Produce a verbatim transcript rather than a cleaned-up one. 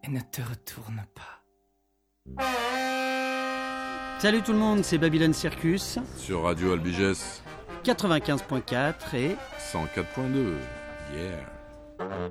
et ne te retourne pas. Salut tout le monde, c'est Babylone Circus. Sur Radio Albigès quatre-vingt-quinze point quatre et cent quatre point deux. Yeah.